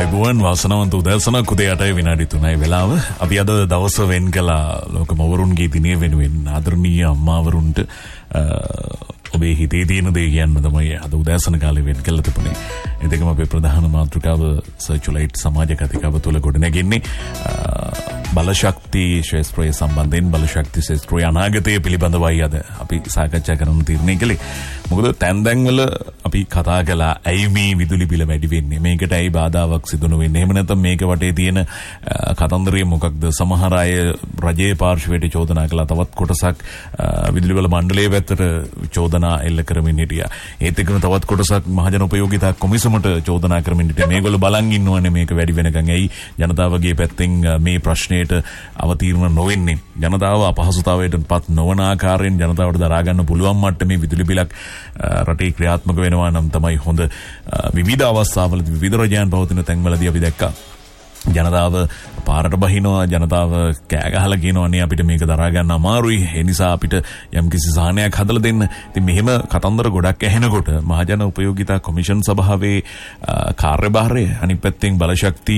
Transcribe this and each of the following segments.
ආයුබෝවන් වාසනාවන්ත උදෑසනක් උදේ 8 විනාඩි 3යි වෙලාව. අපි අද දවස වෙන් කළා ලෝක මවරුන්ගේ දිනය වෙනුවෙන් ආදරණීය අම්මාවරුන්ට ඔබේ හිතේ තියෙන දේ කියන්න තමයි අද උදෑසන කාලේ වෙන් කළා තිබුණේ. ඒකම අපේ ප්‍රධාන මාතෘකාව සර්චුලයිට් සමාජ කතිකාව තුළ ගොඩනැගෙන්නේ බලශක්ති ශාස්ත්‍රය සම්බන්ධයෙන් බලශක්ති ශාස්ත්‍රයේ අනාගතය පිළිබඳවයි අද අපි සාකච්ඡා කරන්න තීරණය කළේ. මොකද තැන්වල අපි කතා කළා ඇයි මේ විදුලි බිල වැඩි වෙන්නේ, මේකට ඇයි බාධාවක් සිදු නොවෙන්නේ, එහෙම නැත්නම් මේක වටේ තියෙන කතන්දරය මොකක්ද. සමහර අය රජයේ පාර්ශවයට චෝදනා කළා, තවත් කොටසක් විදුලි බල මණ්ඩලයේ පැත්තට චෝදනා එල්ල කරමින් හිටියා. ඒත් එක්කම තවත් කොටසක් මහජන උපයෝගිතා කොමිසමට චෝදනා කරමින් හිටියා. මේගොල්ලෝ බලන් ඉන්නවනේ මේක වැඩි වෙනකන් ඇයි ජනතාවගේ පැත්තෙන් මේ ප්‍රශ්නයට අවතීර්ණ නොවෙන්නේ, ජනතාව අපහසුතාවයට පත් නොවන ආකාරයෙන් ජනතාවට දරා ගන්න පුළුවන් මට්ටමේ විදුලි බිලක් රටේ ක්‍රියාත්මක වෙනවා නම් තමයි හොඳ. විවිධ අවස්ථාවලදී විවිධ රජයන් පවතින තැන්වලදී අපි දැක්කා ජනතාව පාරට බහිනවා, ජනතාව කෑ ගහලා කියනවා නේ අපිට මේක දරා ගන්න අමාරුයි, ඒ නිසා අපිට යම්කිසි සහනයක් හදලා දෙන්න. ඉතින් මෙහෙම කතන්දර ගොඩක් ඇහෙනකොට මහජන උපයෝගිතා කොමිෂන් සභාවේ කාර්යභාරය, අනිත් පැත්තෙන් බලශක්ති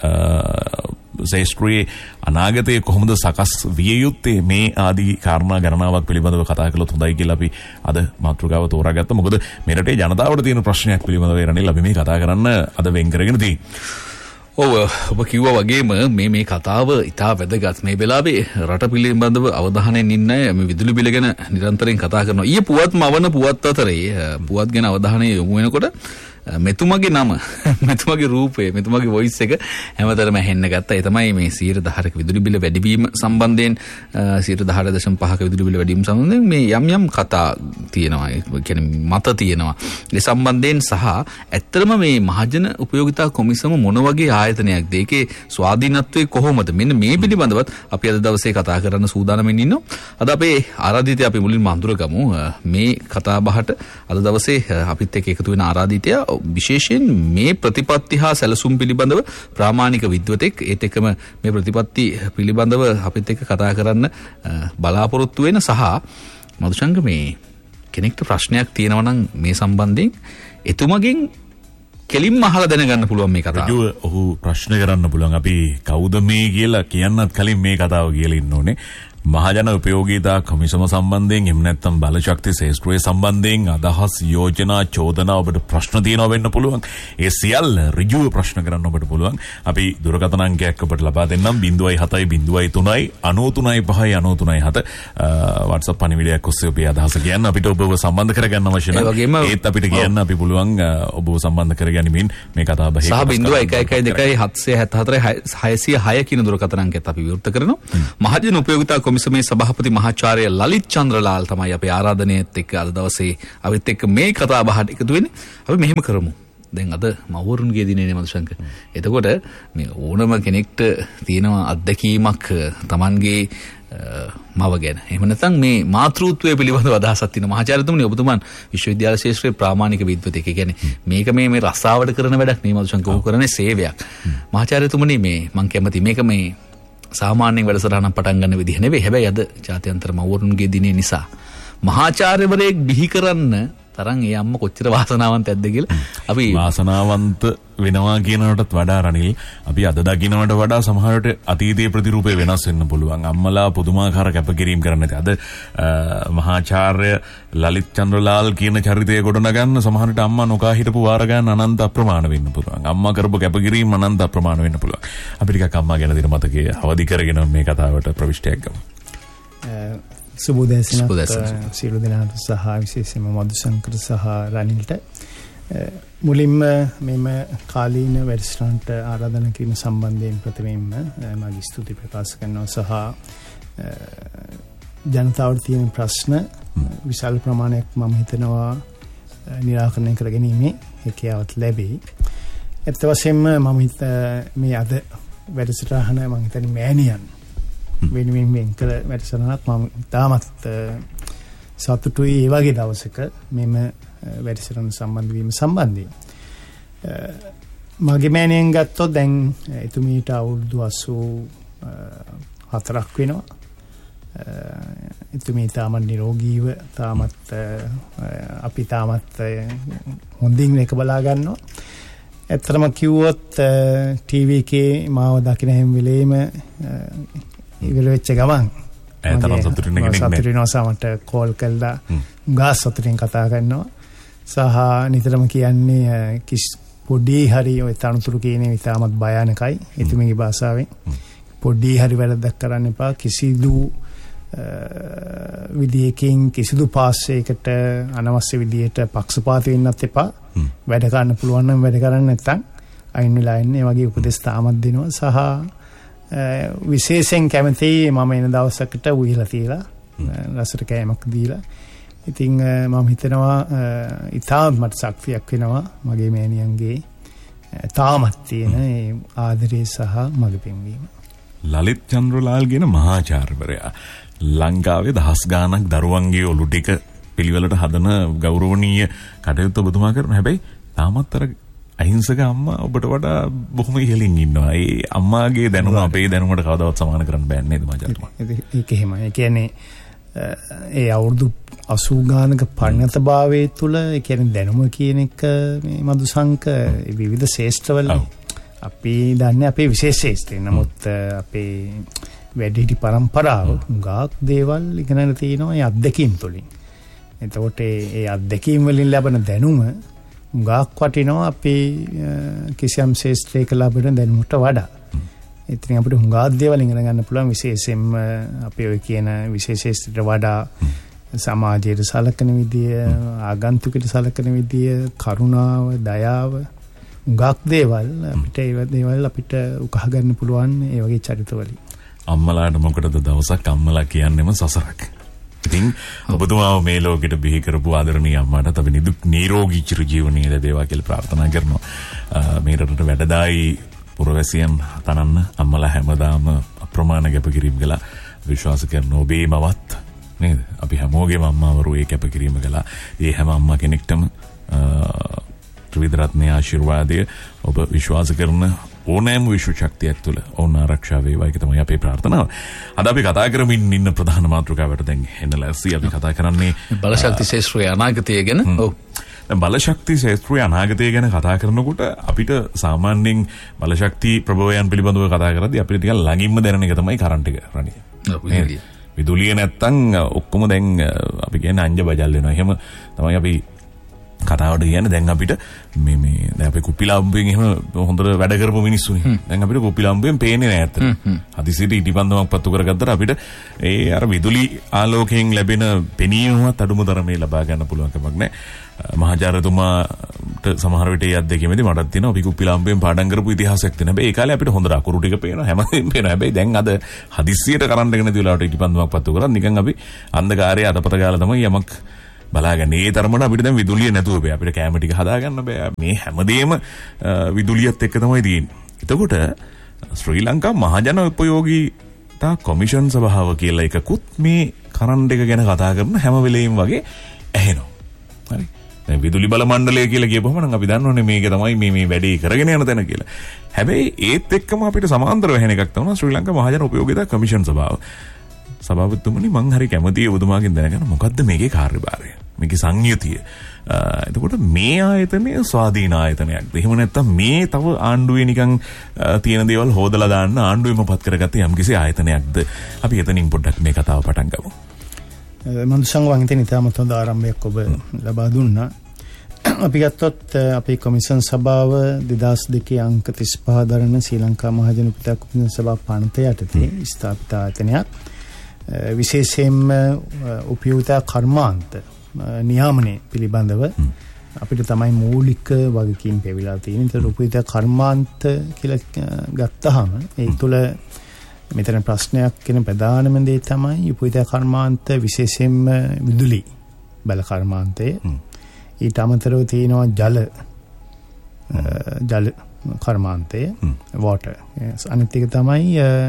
ශාස්ත්‍රයේ අනාගතයේ කොහොමද සකස් විය යුත්තේ, මේ ආදී කාරණා ගණනාවක් පිළිබඳව කතා කළොත් හොඳයි කියලා අපි අද මාතෘකාව තෝරාගත්තා. මොකද මේ රටේ ජනතාවට තියෙන ප්‍රශ්නයක් පිළිබඳව රනිල් අපි මේ කතා කරන්න අද වෙන් කරගෙන තියෙන්නේ. ඔබ කිව්වා වගේම මේ කතාව ඉතා වැදගත්. මේ වෙලාවේ රට පිළිබඳව අවධානයෙන් ඉන්න අය මේ විදුලි බිල ගැන නිරන්තරයෙන් කතා කරනවා. ඊයේ පුවත්ම අවන පුවත් අතරේ පුවත් ගැන අවධානය යොමු වෙනකොට මෙතුමගේ නම, මෙතුමගේ රූපය, මෙතුමගේ වොයිස් එක හැමතැනම ඇහෙන්න ගත්තා. ඒ තමයි මේ 110ක විදුලි බිල වැඩිවීම සම්බන්ධයෙන් 110.5ක විදුලි බිල වැඩිවීම සම්බන්ධයෙන් මේ යම් කතා තියෙනවා. ඒ කියන්නේ මත තියෙනවා. ඒ සම්බන්ධයෙන් සහ ඇත්තටම මේ මහජන උපයෝගිතා කොමිසම මොන වගේ ආයතනයක්ද, ඒකේ ස්වාධීනත්වය කොහොමද, මෙන්න මේ පිළිබඳවත් අපි අද දවසේ කතා කරන්න සූදානම්ෙන් ඉන්නවා. අද අපේ ආරාධිතය අපි මුලින්ම අඳුරගමු. මේ කතා බහට අද දවසේ අපිත් එක්ක එකතු වෙන ආරාධිතය විශේෂයෙන් මේ ප්‍රතිපත්ති හා සැලසුම් පිළිබඳව ප්‍රාමාණික විද්වතෙක්, ඒත් එක්කම මේ ප්‍රතිපත්ති පිළිබඳව අපිත් එක්ක කතා කරන්න බලාපොරොත්තු වෙන සහ මදුශංක මේ කෙනෙක්ට ප්‍රශ්නයක් තියෙනවා නම් මේ සම්බන්ධයෙන් එතුමගෙන් කෙලින්ම අහලා දැනගන්න පුළුවන් මේ කතාව. ඔහු ප්‍රශ්න කරන්න පුළුවන්. අපි කවුද මේ කියලා කියන්නත් කලින් මේ කතාව කියලා ඉන්න ඕනේ. මහජන උපයෝගීතා කොමිසම සම්බන්ධයෙන්, එහෙම නැත්නම් බලශක්ති ශාස්ත්‍රය සම්බන්ධයෙන් අදහස්, යෝජනා, චෝදනා ඔබට ප්‍රශ්න තියෙනවා වෙන්න පුළුවන්. ඒ සියල්ල ඍජුව ප්‍රශ්න කරන්න ඔබට පුළුවන්. අපි දුරකථන අංකයක් ඔබට ලබා දෙන්නම් 0.703.93.5.93.7 WhatsApp පණිවිඩයක් ඔස්සේ ඔබේ අදහස කියන්න අපිට ඔබව සම්බන්ධ කරගන්න අවශ්‍ය නැහැ. ඒත් අපිට කියන්න අපි පුළුවන් ඔබව සම්බන්ධ කරගැනීමෙන් මේ කතාව බහේ සහ 0.112.706 කියන දුරකථන අංකයත් අපි විවෘත කරනවා. මහජන උපයෝගිතා කොමිසමේ සභාපති මහාචාර්ය ලලිත් චන්ද්‍රලාල් තමයි අපේ ආරාධනයත් එක්ක අද දවසේ අපිත් එක්ක මේ කතා බහට එකතු වෙන්නේ. අපි මෙහෙම කරමු. දැන් අද මවුරුන්ගේ දිනේනේ මදුශංක. එතකොට මේ ඕනම කෙනෙක්ට තියෙනවා අත්දැකීමක් Tamanගේ මව ගැන. එහෙම නැත්නම් මේ මාතෘත්වයේ පිළිබඳව අදහසක් තියෙන මහාචාර්යතුමනි, ඔබතුමන් විශ්වවිද්‍යාල ශාස්ත්‍රයේ ප්‍රාමාණික විද්වතෙක්. ඒ කියන්නේ මේක මේ රස්සාවට කරන වැඩක් නෙමෙයි මදුශංක, ඔහු කරන්නේ සේවයක්. මහාචාර්යතුමනි මේ මම කැමති මේක මේ සාමාන්‍යයෙන් වැඩසටහනක් පටන් ගන්න විදිහ නෙවෙයි. හැබැයි අද ජාත්‍යන්තර මවුරුන්ගේ දිනේ නිසා මහාචාර්යවරයෙක් බිහි කරන්න තරම් ඒ අම්ම කොච්චර වාසනාවන්ත ඇද්ද කියලා අපි වාසනාවන්ත වෙනවා කියනකටත් වඩා රනිල්, අපි අද දකින්නට වඩා සමහරවිට අතීතයේ ප්‍රතිරූපේ වෙනස් වෙන්න පුළුවන්. අම්මලා පුදුමාකාර කැපකිරීම කරන්න ඇති. අද මහාචාර්ය ලලිත් චන්ද්‍රලාල් කියන චරිතය ගොඩනගන්න සමහරවිට අම්මා නොකා හිටපු වාර ගන්න අනන්ත අප්‍රමාණ වෙන්න පුළුවන්. අම්මා කරපු කැපකිරීම අනන්ත අප්‍රමාණ වෙන්න පුළුවන්. අපි ටිකක් අම්මා ගැන දින මතකයේ අවදි කරගෙන මේ කතාවට ප්‍රවිෂ්ටයක් ගමු. සුබෝදෑසනක් සියලු දෙනාට සහ විශේෂයෙන්ම මදුශංකර සහ රනිල්ට. මුලින්ම මෙම කාලීන වැඩසටහනට ආරාධනා කිරීම සම්බන්ධයෙන් ප්‍රථමයෙන්ම මගේ ස්තුති ප්‍රකාශ කරනවා සහ ජනතාවට තියෙන ප්‍රශ්න විශාල ප්‍රමාණයක් මම හිතනවා निराකරණය කර ගැනීමේ හැකියාවක් ලැබේ. ඒත් වශයෙන්ම මම මේ අද වැඩසටහන මම හිතන්නේ මෑණියන් වෙනුවෙන් වෙන් කළ වැඩසටහනක්. මම තාමත් සතුටුයි ඒ වගේ දවසක මෙම වැඩසටහන සම්බන්ධ වීම සම්බන්ධයෙන්. මගේ මෑණියන් ගත්තොත් දැන් එතුමීට අවුරුදු 84ක් වෙනවා. එතුමී තාමත් නිරෝගීව තාමත් අපි තාමත් හොඳින් එක බලා ගන්නවා. ඇත්තටම කිව්වොත් ටීවී එකේ මාව දකින හැම වෙලේම ඉවර වෙච්ච ගමන් තරම් සතුටින් වෙනවා. මට කෝල් කළා ගාස් සතුටින් කතා කරනවා. සහ නිතරම කියන්නේ පොඩි හරි ඔය තනතුරු කියන්නේ ඉතාමත් භයානකයි එතුමියගේ භාෂාවෙන්. පොඩි හරි වැරද්දක් කරන්න එපා. කිසිදු විදියකින් කිසිදු පාස්සයකට අනවශ්‍ය විදියට පක්ෂපාතී වෙන්නත් එපා. වැඩ කරන්න පුළුවන් නම් වැඩ කරන්න නැත්නම් අයින් වෙලා ඉන්නේ. වගේ උපදෙස් තාමත් දෙනවා. සහ විශේෂයෙන් කැමති මම එන දවසකට උයලා තියලා රසට කෑමක් දීලා. ඉතින් මම හිතනවා ඉතාමත් මට ශක්තියක් වෙනවා මගේ මෑණියන්ගේ තාමත් තියෙන ඒ ආදරය සහ මඟ පෙන්වීම. ලලිත් චන්ද්‍රලාල් කියන මහාචාර්යවරයා ලංකාවේ දහස් ගාණක් දරුවන්ගේ ඔලු ටික පිළිවෙලට හදන ගෞරවනීය කටයුත්ත ඔබතුමා කරන. හැබැයි තාමත් අර අහිංසක අම්මා ඔබට වඩා බොහොම ඉහළින් ඉන්නවා. ඒ අම්මාගේ දැනුම අපේ දැනුමට කවදාවත් සමාන කරන්න බෑ නේද මචං? ඒක එහෙමයි. ඒ කියන්නේ ඒ අවුරුදු 80 ගානක පරිණතභාවයේ තුල ඒ කියන්නේ දැනුම කියන එක මේ මදුසංක විවිධ ශේෂ්ත්‍රවල අපි දන්නේ අපේ විශේෂ ශේෂ්ත්‍රය. නමුත් අපේ වැඩිහිටි පරම්පරාව ගාක් දේවල් ඉගෙනලා තියෙනවා ඒ අත්දැකීම් තුලින්. එතකොට ඒ අත්දැකීම් වලින් ලැබෙන දැනුම ගාක් වටිනවා අපේ කිසියම් ශේෂ්ත්‍රයක ලැබෙන දැනුමට වඩා. ඉතින් අපිට හුඟා දේවල් ඉගෙන ගන්න පුළුවන් විශේෂයෙන්ම අපේ ඔය කියන විශේෂ ශේෂ්ත්‍රයට වඩා සමාජයට සලකන විදිය, ආගන්තුකයට සලකන විදිය, කරුණාව, දයාව හුඟක් දේවල් අපිට ඒ දේවල් අපිට උකහා ගන්න පුළුවන් ඒ වගේ චරිතවලින්. අම්මලාට මොකටද දවසක් අම්මලා කියන්නේම සසරක්. ඉතින් ඔබතුමාව මේ ලෝකෙට බිහි කරපු ආදරණීය අම්මාට අපි නිදුක් නිරෝගී චිර ජීවනයේ ලැබේවා කියලා ප්‍රාර්ථනා කරනවා. මේ රටට වැඩදායි පුරවැසියන් තනන්න අම්මලා හැමදාම අප්‍රමාණ කැපකිරීම කළා. විශ්වාස කරන ඔබේ මවත් නේද? අපි හැමෝගේම අම්මාවරු ඒ කැපකිරීම කළා. ඒ හැම අම්මා කෙනෙක්ටම ත්‍රිවිධ රත්නයේ ආශිර්වාදය ඔබ විශ්වාස කරන ඕනෑම විශ්ව ශක්තියක් තුළ ඔවුන් ආරක්ෂා වේවා. ඒක තමයි අපේ ප්‍රාර්ථනාව. අද අපි කතා කරමින් ඉන්න ප්‍රධාන මාතෘකාවට දැන් එන්න ලැස්ති. අපි කතා කරන්නේ බලශක්ති ශේෂ්ත්‍රයේ අනාගතය ගැන. ඔව්. බලශක්ති ශේෂ්ත්‍රයේ අනාගතය ගැන කතා කරනකොට අපිට සාමාන්‍යයෙන් බලශක්ති ප්‍රභවයන් පිළිබඳව කතා කරද්දී අපිට ටිකක් ළඟින්ම දැනෙන එක තමයි කරන්ට් එක. රණි. විදුලිය නැත්තම් ඔක්කොම දැන් අපි කියන්නේ අංජ බජල් වෙනවා. එහෙම තමයි අපි කතාවට කියන්නේ. දැන් අපිට මේ දැන් අපි කුප්පි ලාම්පුවෙන් එහෙම හොඳට වැඩ කරපු මිනිස්සුනේ. දැන් අපිට කුප්පි ලාම්පුවෙන් පේන්නේ නැහැ අතට. හදිසියට ඉටිපන්දමක් පත්තු කරගත්තට අපිට ඒ අර විදුලි ආලෝකයෙන් ලැබෙන පෙනීමවත් අඩුම තරමේ ලබා ගන්න පුළුවන් කමක් නැහැ. මහාචාර්යතුමාට සමහර විට ඒ අත්දැකීමේදී මටත් තියෙනවා අපි කුප්පි ලාම්පුවෙන් පාඩම් කරපු ඉතිහාසයක් තියෙනවා. හැබැයි ඒ කාලේ අපිට හොඳ අකුරු ටික පේනවා හැමදේම පේනවා. හැබැයි දැන් අද හදිසියට කරන්ට් එක නැති වෙලාවට ඉටිපන්දමක් පත්තු කරලා නිකන් අපි අන්ධකාරයේ අතපත ගාලා තමයි යමක් බලාගන්න. ඒ තරමට අපිට දැන් විදුලිය නැතුව බෑ. අපිට කැම ටික හදාගන්න බෑ. මේ හැමදේම විදුලියත් එක්ක තමයි තියෙන්නේ. එතකොට ශ්‍රී ලංකා මහජන උපයෝගීතා කොමිෂන් සභාව කියලා එකකුත් මේ කරන්ට් එක ගැන කතා කරන හැම වෙලෙම වගේ ඇහෙනවා. හරි. දැන් විදුලි බල මණ්ඩලය කියලා කියපුවම නම් අපි දන්නවනේ මේක තමයි මේ වැඩේ කරගෙන යන තැන කියලා. හැබැයි ඒත් එක්කම අපිට සමාන්තරව වෙන එකක් තමයි ශ්‍රී ලංකා මහජන උපයෝගීතා කොමිෂන් සභාව. සභාපතිතුමනි මං හරි කැමතියි ඔබතුමාගෙන් දැනගන්න මොකද්ද මේකේ කාර්යභාරය? මේකේ සංයුතිය. එතකොට මේ ආයතනය ස්වාධීන ආයතනයක්ද? එහෙම නැත්නම් මේ තව ආණ්ඩුවේ නිකන් තියෙන දේවල් හොදලා දාන්න ආණ්ඩුවෙම පත් කරගත්ත යම්කිසි ආයතනයක්ද? අපි එතනින් පොඩ්ඩක් මේ කතාව පටන් ගමු. මම සංවාංගිතේ ඉතාමත් හොඳ ආරම්භයක් ඔබ ලබා දුන්නා. අපි ගත්තොත් අපේ කොමිෂන් සභාව 2002 අංක 35 දරන ශ්‍රී ලංකා මහජන උපයෝගීතා කොමිෂන් සභාව පනත යටතේ ස්ථාපිත ආයතනයක්. විශේෂයෙන්ම උපයෝගීතා කර්මාන්ත නියාමනය පිළිබඳව අපිට තමයි මූලික වගකීම් ලැබිලා තියෙන්නේ. ඒතර උපයෝගීතා කර්මාන්ත කියලා ගත්තාම ඒ තුළ මෙතන ප්‍රශ්නයක් කියන ප්‍රධානම දේ තමයි උපයෝගීතා කර්මාන්ත විශේෂයෙන්ම විදුලි බල කර්මාන්තය. ඊට අමතරව තියෙනවා ජල කර්මාන්තය water. අනිත් එක තමයි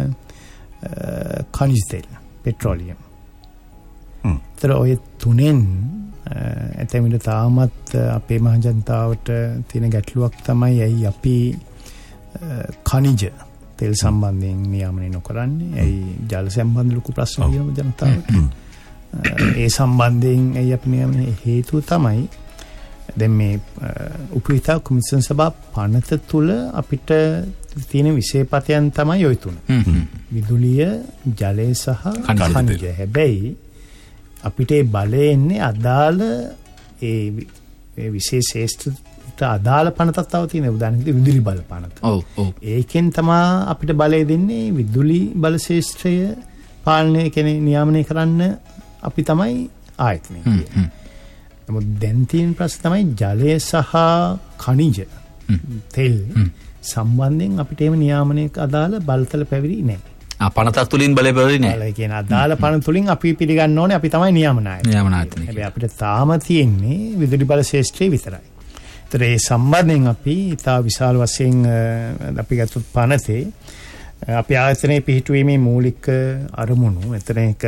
khaniज තෙල් petroleum. ඒතර ඔය තුනෙන් ඇතැම් විට තාමත් අපේ මහ ජනතාවට තියෙන ගැටලුවක් තමයි ඇයි අපි khaniज තෙල් සම්බන්ධයෙන් නියාමනය නොකරන්නේ? ඇයි ජල සම්බන්ධ ලොකු ප්‍රශ්න තියෙනවා ජනතාවට? ඒ සම්බන්ධයෙන් ඇයි අපි නියාමනය? හේතුව තමයි දැන් මේ උපවිතා කොමිෂන් සභා පනත තුල අපිට තියෙන විශේෂපතයන් තමයි ওই තුන. විදුලිය, ජලය සහ ඛනිජ. හැබැයි අපිට ඒ බලය එන්නේ අදාළ ඒ විශේෂ ශේෂ්ත්‍රයට අදාළ පනතක් තව තියෙන. උදාහරණයක් විදුලි බල පනත. ඒකෙන් තමයි අපිට බලය දෙන්නේ විදුලි බල ශේෂ්ත්‍රය පාලනය නියාමනය කරන්න අපි තමයි ආයතනය කියන්නේ. නමුත් දැන් තියෙන ප්‍රශ්න තමයි ජලය සහ ඛනිජ තෙල් සම්බන්ධයෙන් අපිට එහෙම නියාමනයක අදාළ බලතල පැවිදි නැහැ. පනතක් තුලින් බලය පැවිදි නැහැ. බලය කියන අදාළ පනත තුලින් අපි පිළිගන්න ඕනේ අපි තමයි නියාමනායක. හැබැයි අපිට තාම තියෙන්නේ විදුලි බල ශේෂ්ත්‍රය විතරයි. ඒතර ඒ සම්බන්ධයෙන් අපි ඉතා විශාල වශයෙන් අපි ගත්තොත් පනතේ අපි ආයතනයේ පිහිටුවීමේ මූලික අරමුණු එතන එක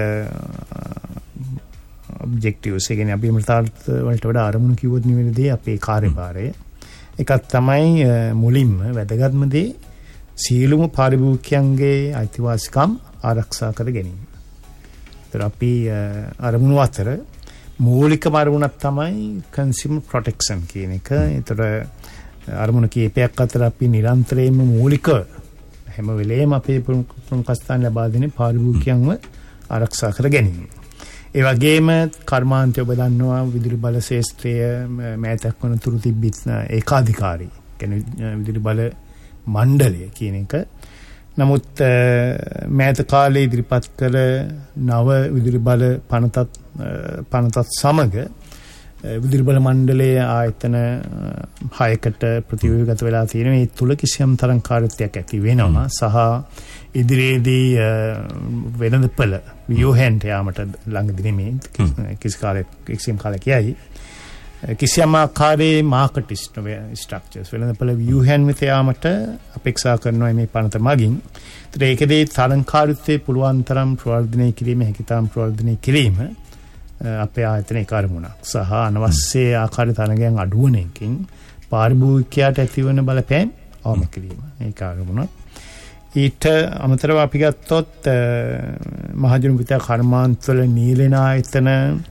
ඔබ්ජෙක්ටිව්ස් ඒ කියන්නේ අපි මෘතාර්ථ වලට වඩා අරමුණු කිව්වොත් නිවැරදි අපේ කාර්යභාරය එකක් තමයි මුලින්ම වැදගත්ම දේ සියලුම පාරිභෝගිකයන්ගේ අයිතිවාසිකම් ආරක්ෂා කර ගැනීම. ඒතර අපි අරමුණු අතර මූලිකම අරමුණක් තමයි consumer protection කියන එක. ඒතර අරමුණු කීපයක් අතර අපි නිරන්තරයෙන්ම මූලික හැම වෙලේම අපේ ප්‍රමුඛස්ථාන ලබා දෙන පාරිභෝගිකයන්ව ආරක්ෂා කර ගැනීම. ඒ වගේම කර්මාන්තය ඔබ දන්නවා විදුලි බල ශේෂ්ත්‍රය මෑතක් වනතුරු තිබ්බත් ඒකාධිකාරී කියන්නේ විදුලි බල මණ්ඩලය කියන එක. නමුත් මෑත කාලේ ඉදිරිපත් කළ නව විදුලි බල පනතත් සමග විදුලි බල මණ්ඩලයේ ආයතන 6කට ප්‍රතිව්‍යුහගත වෙලා තියෙන මේ තුල කිසියම් තරම් කාර්යත්වයක් ඇති වෙනවා සහ ඉදිරියේදී වෙනදපළ ව්‍යුහෙන්ට යාමට ළඟදී නෙමෙයි කිසියම් කාලයක් යයි කිසියම් ආකාරයේ මාකට් ස්ට්‍රක්චර්ස් වෙනදපළ ව්‍යුහෙන් වෙත යාමට අපේක්ෂා කරනවා මේ පනත මගින්. ඒතර ඒකදී තරංකාරීත්වයේ පුළුවන් තරම් ප්‍රවර්ධනය කිරීම හැකියතාම් ප්‍රවර්ධනය කිරීම අපේ ආයතනයේ කාර්යමුණක් සහ අනවශ්‍ය ආකාරයේ තරඟයන් අඩුවන එකකින් පාරිභෝගිකයාට ඇතිවන බලපෑම් අවම කිරීම ඒ කාර්යමුණක්. ඊට අමතරව අපි ගත්තොත් මහජන විත්‍යා කර්මාන්තවල නීලන ආයතන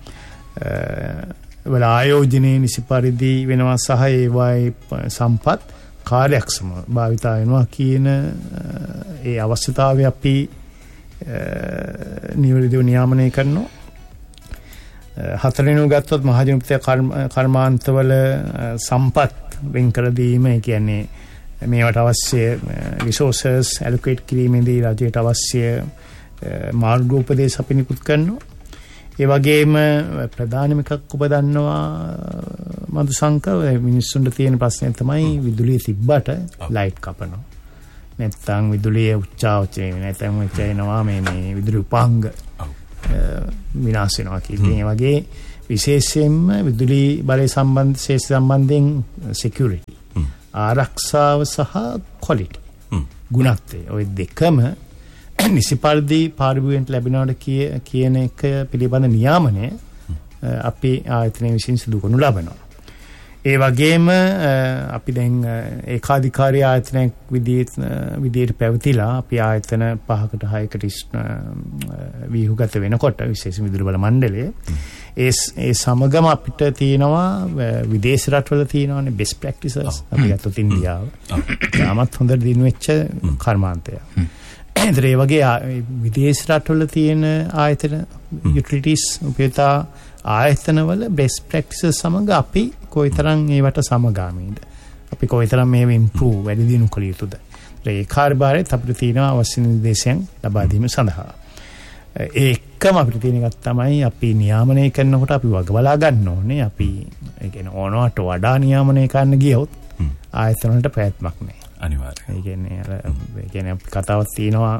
වල ආයෝජනයේ නිසි පරිදි වෙනවා සහ ඒවායේ සම්පත් කාර්යක්ෂම භාවිතා වෙනවා කියන ඒ අවශ්‍යතාවය අපි නිවැරදිව නියාමනය කරනවා. හතරවෙනිව ගත්තොත් මහජන විත්‍යා කර්මාන්තවල සම්පත් වෙන් කර දීම ඒ කියන්නේ මේවට අවශ්‍ය resources allocate කිරීමේදී රජයට අවශ්‍ය මාර්ගෝපදේශ අපි නිකුත් කරනවා. ඒ වගේම ප්‍රධානම එකක් ඔබ දන්නවා මధుසංක මිනිස්සුන්ට තියෙන ප්‍රශ්නය තමයි විදුලිය තිබ්බට ලයිට් කපනවා. නැත්නම් විදුලිය උච්චාවචනය නැත්නම් වෙනවා මේ විදුලි උපාංග විනාශ වෙනවා කියන ඒ වගේ විශේෂයෙන්ම විදුලි බලය සම්බන්ධයෙන් security ආරක්ෂාව සහ quality ගුණත්වය ඔය දෙකම නිසි පරිදි පාරිභෝගිකයන්ට ලැබෙනවට කියන එක පිළිබඳ නියාමනය අපි ආයතනයේ විසින් සිදු කරනු ලබනවා. ඒ වගේම අපි දැන් ඒකාධිකාරී ආයතනයක් විදියට පැවතිලා අපි ආයතන 5කට 6කට ව්‍යුහගත වෙනකොට විශේෂ විදුලි බල මණ්ඩලය ඒ සමගම අපිට තියෙනවා විදේශ රටවල තියෙනවානේ best practices අපි ගත්තොත් ඉන්දියාව තාමත් හොඳට දිනු වෙච්ච කර්මාන්තය. ඒතර ඒ වගේ විදේශ රටවල තියෙන ආයතන utilities උපයතා ආයතනවල best practices සමග අපි කොයිතරම් ඒවට සමගාමීද අපි කොයිතරම් මේව improve වැඩි දියුණු කළ යුතුද ඒ කාර්යභාරයත් අපිට තියෙනවා අවශ්‍ය නිර්දේශයන් ලබා දීම සඳහා. ඒකම අපිට තියෙන එකක් තමයි අපි නියාමනය කරනකොට අපි වග බලා ගන්න ඕනේ. අපි ඒ කියන්නේ ඕනවට වඩා නියාමනය කරන්න ගියොත් ආයතන වලට ප්‍රයත්නක් නැහැ. අනිවාර්යයෙන්. ඒ කියන්නේ අපි කතාවක් තියෙනවා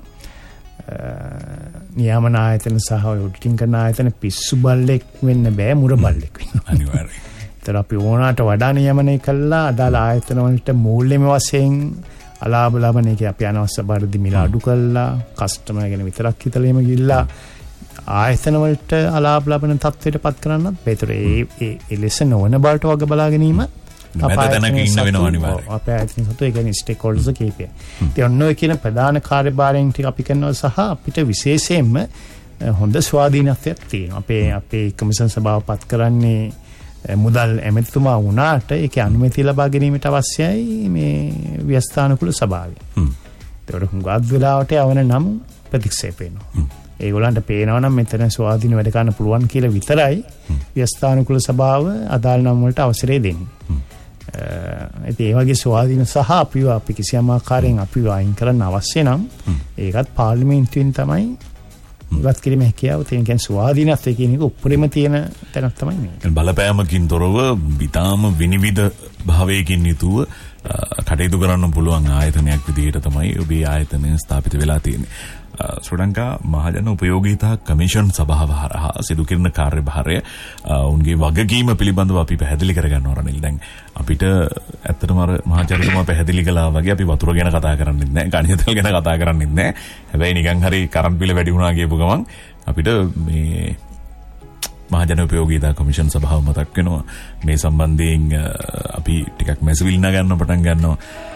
නියාමන ආයතන සහ ඔඩිටින් කරන ආයතන පිස්සු බල්ලෙක් වෙන්න බෑ මුර බල්ලෙක් වෙන්න. අනිවාර්යයෙන්. ඒතර අපි ඕනට වඩා නියමනය කළා අදාළ ආයතන වලට මූල්‍යම වශයෙන් අලාභ ලබන එක අපි අනවශ්‍ය බාරදි මිල අඩු කළා කස්ටමර් ගැන විතරක් හිතලෙම ගිල්ලා ආයතන වලට අලාභ ලබන තත්ත්වයට පත් කරන්නත් බේතර ඒ ලෙස නොවන බාට වග බලා ගැනීම අපේ තැනක ඉන්න වෙනවා අනිවාර්යයෙන්. අපේ ආයතන සතු ඒ කියන්නේ ස්ටේක් හෝල්ඩර්ස් කීපය. ඉතින් ඔන්න ඔය කියන ප්‍රධාන කාර්යභාරයන් ටික අපි කරනවා සහ අපිට විශේෂයෙන්ම හොඳ ස්වාධීනත්වයක් තියෙනවා. අපේ කොමිෂන් සභාව පත් කරන්නේ මුදල් ඇමතිතුමා වුණාට ඒකේ අනුමැතිය ලබා ගැනීමට අවශ්‍යයි මේ ව්‍යවස්ථානුකූල ස්වභාවය. ඒකට හුඟක් වෙලාවට යවන නම් ප්‍රතික්ෂේප වෙනවා. ඒගොල්ලන්ට පේනවා නම් මෙතන ස්වාධීන වැඩ කරන්න පුළුවන් කියලා විතරයි ව්‍යවස්ථානුකූල ස්වභාව අදාළ නම් වලට අවසරය දෙන්නේ. ඒ වගේ ස්වාධීන සහ අපි කිසියම් ආකාරයෙන් අපිව අයින් කරන්න අවශ්‍ය නම් ඒකත් පාර්ලිමේන්තුවෙන් තමයි ඉවත් කිරීමේ හැකියාව තියෙන. කියන්නේ ස්වාධීනත්වය කියන එක උඩරිම තියෙන තැනක් තමයි මේ. බලපෑමකින් තොරව විතාම විනිවිද භාවයකින් යුතුව කටයුතු කරන්න පුළුවන් ආයතනයක් විදිහට තමයි ඔබේ ආයතනය ස්ථාපිත වෙලා තියෙන්නේ. ශ්‍රී ලංකා මහජන උපයෝගීතා කමිෂන් සභාව හරහා සිදු කරන කාර්යභාරය උන්ගේ වගකීම පිළිබඳව අපි පැහැදිලි කරගන්නවා රනිල්. දැන් අපිට ඇත්තටම අර මහාචාර්යතුමා පැහැදිලි කළා වගේ අපි වතුර ගැන කතා කරන්නේ නැහැ, ගණිත තෙල් ගැන කතා කරන්නේ නැහැ. හැබැයි නිකන් හරි කරන්ට් බිල වැඩි වුණා කියපු ගමන් අපිට මේ මහජන උපයෝගීතා කමිෂන් සභාව මතක් වෙනවා. මේ සම්බන්ධයෙන් අපි ටිකක් මැසවිලි නගන්න පටන් ගන්නවා.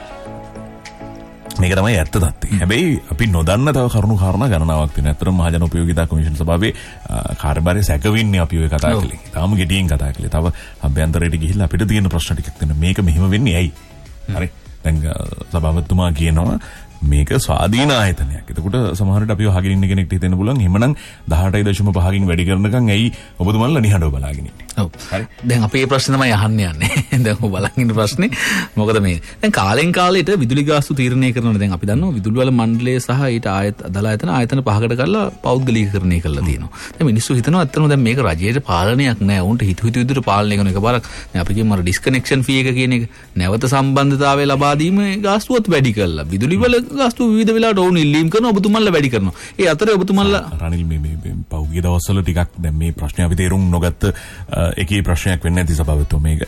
මේක තමයි ඇත්ත තත්ත්වය. හැබැයි අපි නොදන්න තව කරුණු කාරණා ගණනාවක් තියෙනවා. ඇත්තටම මහජන උපයෝගීතා කමිෂන් සභාවේ කාර්යභාරය සැකවින්නේ අපි ඔය කතා කළේ. තාම ගෙඩියෙන් කතා කළේ. තව අභ්‍යන්තරයට ගිහිල්ලා අපිට තියෙන ප්‍රශ්න ටිකක් තියෙනවා. මේක මෙහෙම වෙන්නේ ඇයි? හරි. දැන් සභාපතිතුමා කියනවා මේක ස්වාධීන ආයතනයක්. එතකොට සමහර විට අපි අහගෙන ඉන්න කෙනෙක්ට හිතෙන්න පුළුවන් එහෙමනම් 18.5කින් වැඩි කරනකම් ඇයි ඔබතුමාලා නිහඬව බලාගෙන ඉන්නේ? ඔව්. හරි. දැන් අපි මේ ප්‍රශ්නේ තමයි අහන්න යන්නේ. දැන් ඔබ බලන් ඉන්න ප්‍රශ්නේ මොකද මේ? දැන් කාලෙන් කාලෙට විදුලි ගාස්තු තීරණය කරනවා. දැන් අපි දන්නවා විදුලි වල මණ්ඩලය සහ ඊට අදාළ ආයතන පහකට කරලා පෞද්ගලිකීකරණය කරලා තියෙනවා. දැන් මිනිස්සු හිතනවා ඇත්තටම දැන් මේක රජයේ පාලනයක් නෑ. උන්ට හිත විදිහට පාලනය කරන එකපාරක් දැන් අපි කියමු අර ඩිස්කනෙක්ෂන් ෆී එක කියන එක නැවත සම්බන්ධතාවය ලබා දීමේ ගාස්තුවත් වැඩි කරලා විදුලි වල ගාස්තු විවිධ වෙලාවට ඕන ඉල්ලීම් කරනවා ඔබතුමන්ලා වැඩි කරනවා. ඒ අතරේ ඔබතුමන්ලා රනිල් මේ පෞද්ගලික දවස්වල ටිකක් දැන් මේ ප්‍රශ්නේ අපි තේරුම් නොගත්ත එකේ ප්‍රශ්නයක් වෙන්නේ නැති සභාවතුමා මේක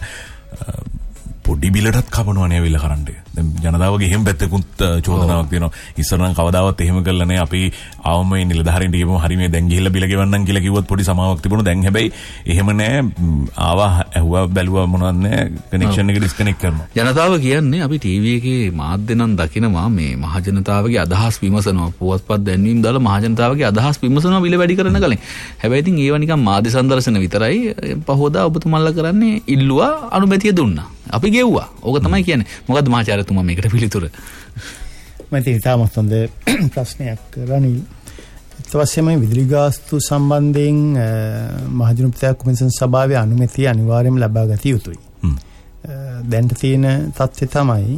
පොඩි බිලටත් කපනවනේ ඇවිල්ලා කරන්නේ. දැන් ජනතාවගේ එහෙම පැත්තකුත් චෝදනාවක් තියෙනවා. ඉස්සර නම් කවදාවත් එහෙම කළා නෑ. අපි ආවම මේ නිලධාරීන්ට කියපුවම හරි මේ දැන් ගිහිල්ලා බිල ගෙවන්නම් කියලා කිව්වොත් පොඩි සමාවක් තිබුණා. දැන් හැබැයි එහෙම නෑ. ආවා ඇහුවා බැලුවා මොනවද නෑ කනෙක්ෂන් එක ඩිස්කනෙක්ට් කරනවා. ජනතාව කියන්නේ අපි ටීවී එකේ මාධ්‍ය නම් දකිනවා මේ මහ ජනතාවගේ අදහස් විමසනවා. පුවත්පත් දැන්වීම් දාලා මහ ජනතාවගේ අදහස් විමසනවා බිල වැඩි කරන කලින්. හැබැයි ඉතින් ඒවා නිකන් මාධ්‍ය සංදර්ශන විතරයි. පහෝදා ඔබතුමන්ලා කරන්නේ ඉල්ලුවා අනුමැතිය දුන්නා. අපි ගෙව්වා. ඕක තමයි කියන්නේ. මොකද්ද මහාචාර්යතුමා මේකට පිළිතුර? මම තාමත් හොඳ ප්‍රශ්නයක් රනිල්. ඊටවසේම විදුලි ගාස්තු සම්බන්ධයෙන් මහජන උපයෝගීතා කමිෂන් සභාවේ අනුමැතිය අනිවාර්යයෙන්ම ලබා ගත යුතුයි. දැන් තියෙන තත්ත්වය තමයි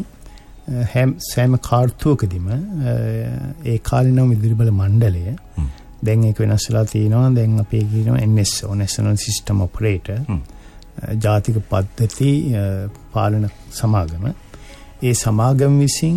සෑම කාර්තුවකදීම ඒ කාලින විදුලි බල මණ්ඩලය දැන් ඒක වෙනස් වෙලා තියෙනවා. දැන් අපි කියනවා NSO National System Operator ජාතික පද්ධති පාලන සමාගම. ඒ සමාගම විසින්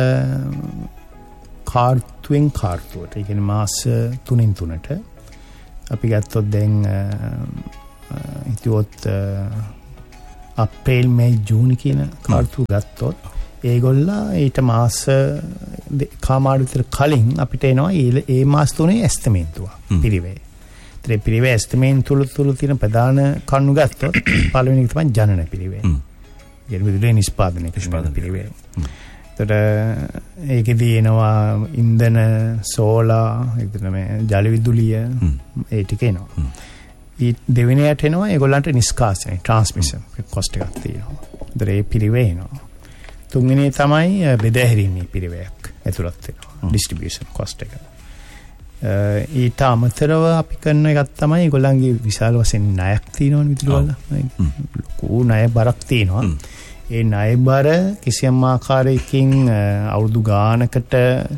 කාර්තුවෙන් කාර්තුවට, ඒ කියන්නේ මාස 3න් 3ට අපි ගත්තොත් දැන් හිතුවොත් අප්‍රේල් මේ ජූනි කියන කාර්තුව ගත්තොත් ඒගොල්ලා ඊට මාස කමාරු විතර කලින් අපිට එනවා ඒ මාස 3 ඇස්තමේන්තුව පිරිවේ. ඒ පිරිවේ ඇස්තමේන්තුව තුළ තියෙන ප්‍රධාන කණ්ණු ගත්තොත් පළවෙනි එක තමයි ජනන පිරිවේ. ඒ විදුලි නිෂ්පාදනය පිරිවේ. එතකොට ඒකෙදී එනවා ඉන්ධන, සෝලා, එතන මේ ජල විදුලිය ඒ ටික එනවා. ඊ දෙවෙනියට එනවා ඒගොල්ලන්ට නිෂ්කාසනය, ට්‍රාන්ස්මිෂන් කොස්ට් එකක් තියෙනවා. ඒතර ඒ පිරිවේ එනවා. තුන්වෙනි තමයි බෙදාහැරීමේ පිරිවයක් ඇතුළත් වෙනවා. ඩිස්ට්‍රිබියුෂන් කොස්ට් එක. ඊට අමතරව අපි කරන එකක් තමයි ඒගොල්ලන්ගේ විශාල වශයෙන් ණයක් තියෙනවනේ විදුලි වල. ලොකු ණය බරක් තියෙනවා. ඒ ණය බර කිසියම් ආකාරයකින් අවුරුදු ගානකට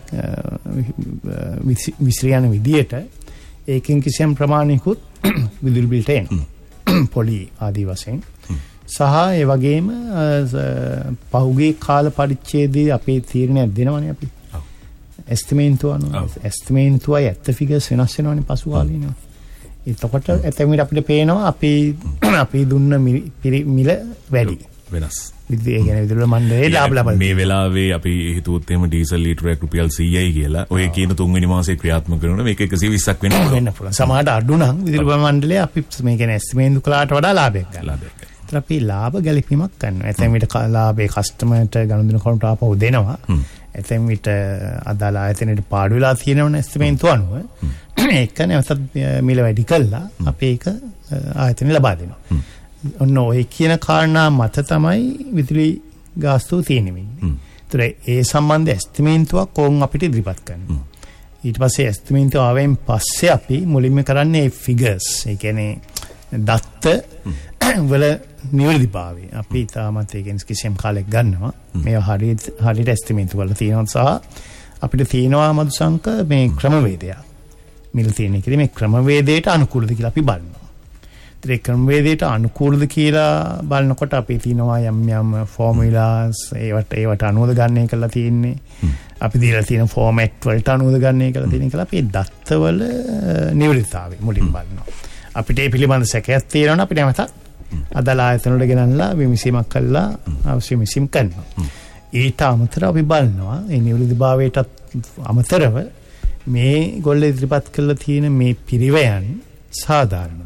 විශ්‍රියන විදියට ඒකෙන් කිසියම් ප්‍රමාණිකුත් විදුලි බිලට එනවා. පොලි ආදී වශයෙන්. සහ ඒ වගේම පහුගිය කාල පරිච්ඡේදයේ අපේ තීරණයක් දෙනවනේ අපි. එස්ටිමේන්තුව අනුව එස්ටිමේන්තුවයි ඇත්ත ෆිගර්ස් වෙනස් වෙනවනේ පසු කාලේනේ. එතකොට එතෙමිට අපිට පේනවා අපි දුන්න මිල වැඩි. වෙනස්. විදුලි විදුලි මණ්ඩලයේ ලාභ ලබන මේ වෙලාවේ අපි හිතුවොත් එහෙම ඩීසල් ලීටරයක් රුපියල් 100යි කියලා. ඔය කියන තුන්වෙනි මාසයේ ක්‍රියාත්මක කරනකොට මේක 120ක් වෙන්න පුළුවන්. සමහරට අඩු නම් විදුලි මණ්ඩලයේ අපි මේ කියන්නේ එස්ටිමේන්තු කළාට වඩා ලාභයක් ගන්නවා. ඒතර අපි ලාභ ගැලපීමක් කරනවා. එතෙමිට ලාභේ කස්ටමර්ට ගනුදෙනු කරනට ආපහු දෙනවා. එතෙමිට අදාළ ආයතනයේ පාඩු වෙලා තියෙනවනේ එස්ටිමේන්තු අනුව. ඒක නැවතත් මිල වැඩි කළා අපි ඒක ආයතනෙ ලබා දෙනවා. ඔන්න ඔය කියන කාරණා මත තමයි විදුලි ගාස්තුව තියෙන්නේ. ඒතර ඒ සම්බන්ධ එස්ටිමේන්තුවක් ඕන් අපිට ඉදිරිපත් කරනවා. ඊට පස්සේ එස්ටිමේන්තුව ආවෙන් පස්සේ අපි මුලින්ම කරන්නේ ෆිගර්ස්. ඒ කියන්නේ දත්ත වල නිවැරදිභාවය. අපි තාමත් ඒ කියන්නේ කිසියම් කාලයක් ගන්නවා. මේවා හරියට එස්ටිමේන්තු වල තියෙනවා සහ අපිට තියෙනවා මදුසංක මේ ක්‍රමවේදයක්. මිල තියෙන එකේ මේ ක්‍රමවේදයට අනුකූලද කියලා අපි බලනවා. ඒ ක්‍රමවේදයට අනුකූලද කියලා බලනකොට අපි තියෙනවා යම් ෆෝමියුලාස් ඒවට අනුවද ගන්න එකලා තියෙන්නේ. අපි දීලා තියෙන ෆෝමැට් වලට අනුවද ගන්න එකලා තියෙන කියලා අපි දත්තවල නිවැරදිතාවය මුලින් බලනවා. අපිට මේ පිළිබඳ සැකයක් තියෙනවා නම් අපි නැවත අදාළ ආයතන වලට ගෙනල්ලා විමසීමක් කළා අවශ්‍ය විමසීම් කරනවා. ඊට අමතරව අපි බලනවා මේ නිවැරදිභාවයට අමතරව මේ ගොල්ල ඉදිරිපත් කරලා තියෙන මේ පිරිවැයන් සාධාරණද?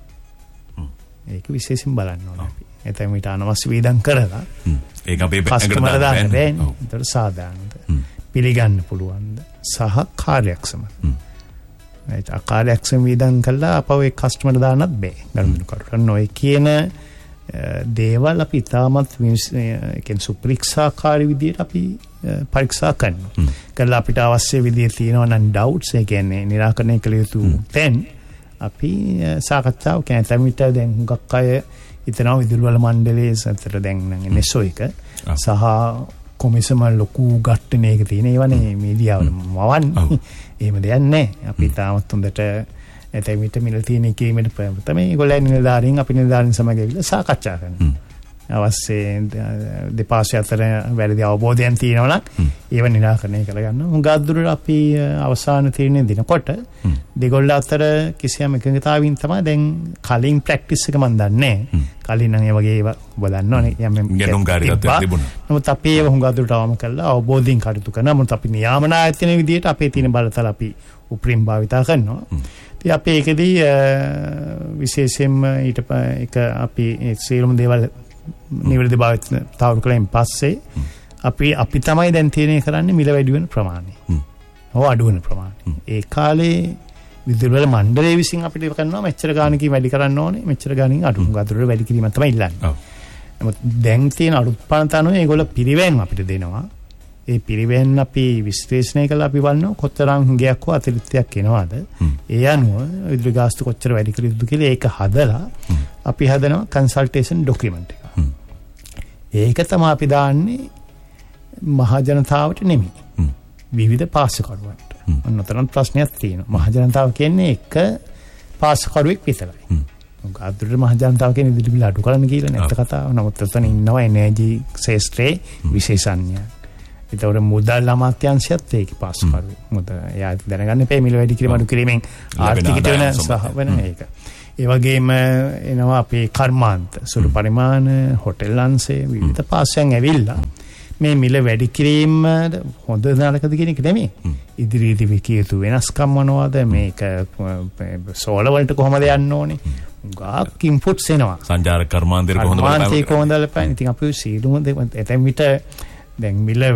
ඒක විශේෂයෙන් බලන්න ඕනේ අපි. එතන ඊට අනවශ්‍ය වේදම් කරලා ඒක අපේ කස්ටමර් දාන්න බෑනේ. ඒතර සාධාරණද? පිළිගන්න පුළුවන්ද? සහ කාර්යක්ෂමද? ඒත් කාර්යක්ෂම වේදම් කළා අපව ඒ කස්ටමර් දාන්නත් බෑ. ගනුදෙනු කරන්න ඔය කියන දේවල් අපි තාමත් කියන්නේ සුපරීක්ෂාකාරී විදියට අපි පරීක්ෂා කරනවා. කළා අපිට අවශ්‍ය විදියට තියෙනවා නම් ඩවුට්ස් ඒ කියන්නේ निराකරණය කළ යුතු තැන් අපි සාකච්ඡාව කියන තැමිට දැන් හුඟක් අය හිතනවා විදුලි වල මණ්ඩලයේ සතර දැන් නම් NSO එක සහ කොමිසම ලොකු ගැට්ටනයක තියෙන ඒවනේ මීඩියාවල මවන්නේ. එහෙම දෙයක් නැහැ. අපි තාමත් හොඳට එතෙමිට මිල තියෙන කීමෙට තමයි ඒගොල්ලන් නිලධාරීන් අපි නිලධාරීන් සමග ඇවිල්ලා සාකච්ඡා කරනවා. අවශ්‍ය දෙපාර්ශ්ව අතර වැරදි අවබෝධයන් තියෙනවා නම් ඒව निराකරණය කරගන්න. හුඟක් දුරට අපි අවසාන තීරණය දෙනකොට දෙගොල්ල අතර කිසියම් එකඟතාවකින් තමයි දැන් කලින් ප්‍රැක්ටිස් එක මම දන්නේ නැහැ. කලින් නම් ඒ වගේ ඒවා ඔබ දන්නවනේ යම් ගැනුම්කාරීත්වයක් තිබුණා. නමුත් අපි ඒව හුඟක් දුරට අවම කළා අවබෝධයෙන් කටයුතු කරනවා. නමුත් අපි නියාමන ආයතන විදියට අපේ තියෙන බලතල අපි උපරිම භාවිතා කරනවා. ඉතින් අපි ඒකෙදී විශේෂයෙන්ම ඊට එක අපි ඒ සියලුම දේවල් නිවැරදි භාවිත තවරු කලින් පස්සේ අපි තමයි දැන් තීරණය කරන්නේ මිල වැඩි වෙන ප්‍රමාණය. හෝ අඩු වෙන ප්‍රමාණය. ඒ කාලේ විදුලි වල මණ්ඩලය විසින් අපිට කරනවා මෙච්චර ගානකින් වැඩි කරන්න ඕනේ මෙච්චර ගානකින් අඩු ගානකට වැඩි කිරීමක් තමයි ඉල්ලන්නේ. නමුත් දැන් තියෙන අලුත් පනත අනුව ඒගොල්ලෝ පිරිවෙන් අපිට දෙනවා. ඒ පිරිවෙන් අපි විශ්ලේෂණය කළා අපි බලනවා කොතරම් හුඟයක් හෝ අතිරික්තයක් එනවාද. ඒ අනුව විදුලි ගාස්තු කොච්චර වැඩි කළ යුතුද කියලා ඒක හදලා අපි හදනවා කන්සල්ටේෂන් ඩොකියුමන්ට් එක. ඒක තමයි අපි දාන්නේ මහ ජනතාවට නෙමෙයි. විවිධ පාසකරුවන්ට. ඔන්නතරම් ප්‍රශ්නයක් තියෙනවා. මහ ජනතාව කියන්නේ එක පාසකරුවෙක් විතරයි. අදුරට මහ ජනතාව කියන්නේ විදුලි බිල අඩු කරන්න කියලා නැත්ත කතාව. නමුත් එතන ඉන්නවා එනර්ජි ශාස්ත්‍රයේ විශේෂඥයන්. ඒතකොට මුදල් අමාත්‍යාංශයත් ඒකේ පාසකරුවෙක්. මොකද එයා දැනගන්න එපා මිල වැඩි කිරීම අඩු කිරීමෙන් ආර්ථිකයට වෙන සහ වෙන ඒක. ඒ වගේම එනවා අපේ කර්මාන්ත සුළු පරිමාණ හොටෙල් අංශේ විවිධ පාසයන් ඇවිල්ලා මේ මිල වැඩි කිරීම හොඳ නරකද කියන එක නෙමෙයි. ඉදිරියේදී විකිය යුතු වෙනස්කම් මොනවද මේක සෝල වලට කොහමද යන්න ඕනේ. ගාක් ඉන්පුට්ස් එනවා. සංචාරක කර්මාන්තේ කොහොමද බලපාන්නේ. ඉතින් අපි සීලුම එතෙන් විට දැන් මිල